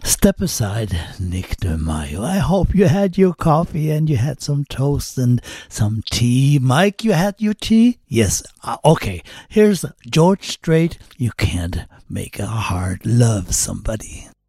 Step aside, Nick DeMaio. I hope you had your coffee and you had some toast and some tea. Mike, you had your tea? Yes. Okay. Here's George Strait. You can't make a heart love somebody.